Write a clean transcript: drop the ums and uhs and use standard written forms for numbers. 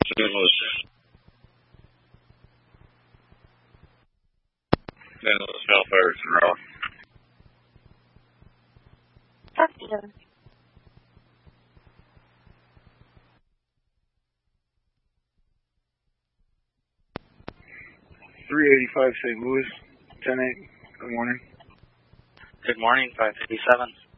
St. Louis. St. Louis, Cal Fire, Sonora. Talk to them. 385 St. Louis, 10-8. Good morning. Good morning, 557.